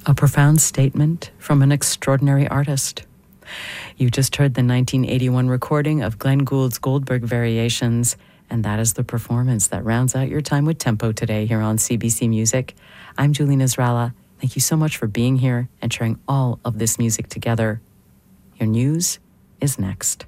A profound statement from an extraordinary artist. You just heard the 1981 recording of Glenn Gould's Goldberg Variations, and that is the performance that rounds out your time with Tempo today here on CBC Music. I'm Julie Nasrallah. Thank you so much for being here and sharing all of this music together. Your news is next.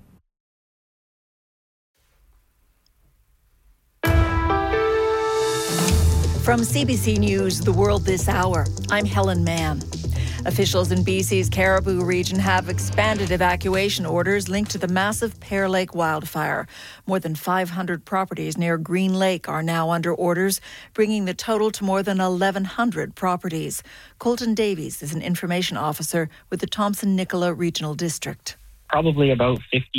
From CBC News, The World This Hour, I'm Helen Mann. Officials in BC's Cariboo region have expanded evacuation orders linked to the massive Pear Lake wildfire. More than 500 properties near Green Lake are now under orders, bringing the total to more than 1,100 properties. Colton Davies is an information officer with the Thompson-Nicola Regional District. Probably about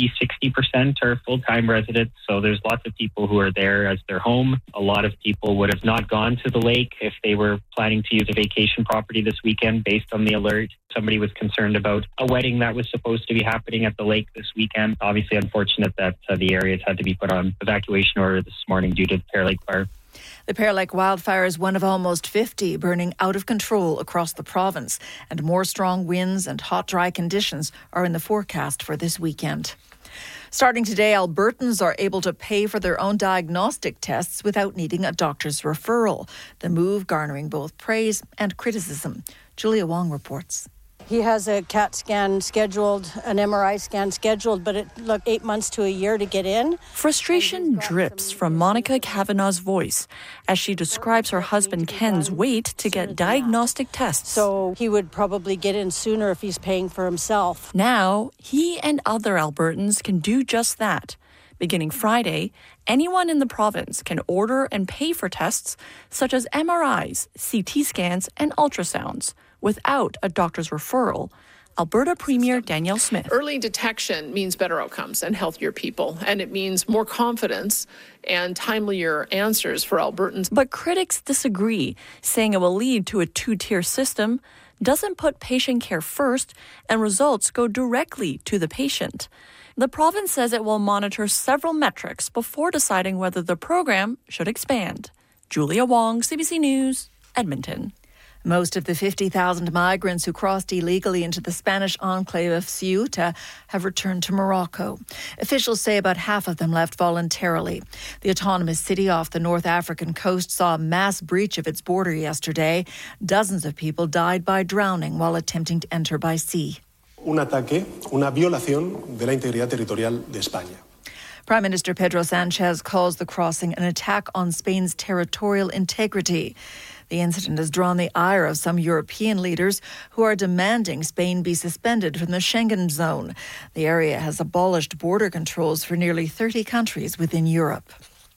50-60% are full-time residents, so there's lots of people who are there as their home. A lot of people would have not gone to the lake if they were planning to use a vacation property this weekend based on the alert. Somebody was concerned about a wedding that was supposed to be happening at the lake this weekend. Obviously unfortunate that the areas had to be put on evacuation order this morning due to the Pear Lake fire. The Pear Lake wildfire is one of almost 50 burning out of control across the province, and more strong winds and hot, dry conditions are in the forecast for this weekend. Starting today, Albertans are able to pay for their own diagnostic tests without needing a doctor's referral. The move garnering both praise and criticism. Julia Wong reports. He has a CAT scan scheduled, an MRI scan scheduled, but it took 8 months to a year to get in. Frustration drips from Monica Kavanaugh's voice as she describes her husband Ken's wait to get diagnostic tests. So he would probably get in sooner if he's paying for himself. Now, he and other Albertans can do just that. Beginning Friday, anyone in the province can order and pay for tests such as MRIs, CT scans, and ultrasounds without a doctor's referral. Alberta Premier Danielle Smith. Early detection means better outcomes and healthier people, and it means more confidence and timelier answers for Albertans. But critics disagree, saying it will lead to a two-tier system, doesn't put patient care first, and results go directly to the patient. The province says it will monitor several metrics before deciding whether the program should expand. Julia Wong, CBC News, Edmonton. Most of the 50,000 migrants who crossed illegally into the Spanish enclave of Ceuta have returned to Morocco. Officials say about half of them left voluntarily. The autonomous city off the North African coast saw a mass breach of its border yesterday. Dozens of people died by drowning while attempting to enter by sea. Un ataque, una violación de la integridad territorial de España. Prime Minister Pedro Sanchez calls the crossing an attack on Spain's territorial integrity. The incident has drawn the ire of some European leaders who are demanding Spain be suspended from the Schengen zone. The area has abolished border controls for nearly 30 countries within Europe.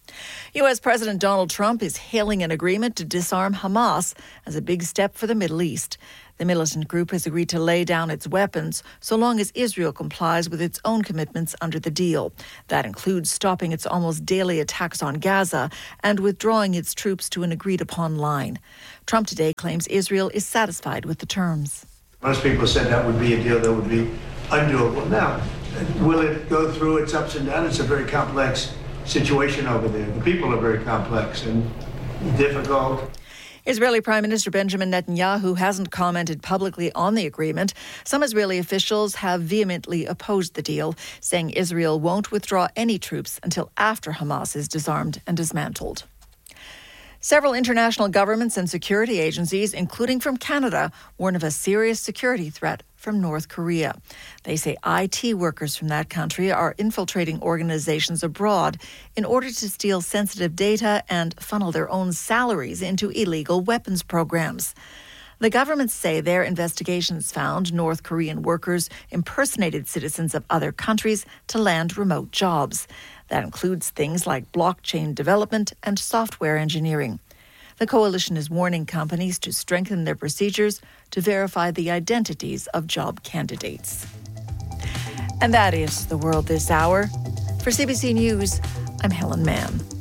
U.S. President Donald Trump is hailing an agreement to disarm Hamas as a big step for the Middle East. The militant group has agreed to lay down its weapons so long as Israel complies with its own commitments under the deal. That includes stopping its almost daily attacks on Gaza and withdrawing its troops to an agreed-upon line. Trump today claims Israel is satisfied with the terms. Most people said that would be a deal that would be undoable. Now, will it go through its ups and downs? It's a very complex situation over there. The people are very complex and difficult. Israeli Prime Minister Benjamin Netanyahu hasn't commented publicly on the agreement. Some Israeli officials have vehemently opposed the deal, saying Israel won't withdraw any troops until after Hamas is disarmed and dismantled. Several international governments and security agencies, including from Canada, warn of a serious security threat from North Korea. They say IT workers from that country are infiltrating organizations abroad in order to steal sensitive data and funnel their own salaries into illegal weapons programs. The governments say their investigations found North Korean workers impersonated citizens of other countries to land remote jobs. That includes things like blockchain development and software engineering. The coalition is warning companies to strengthen their procedures to verify the identities of job candidates. And that is The World This Hour. For CBC News, I'm Helen Mann.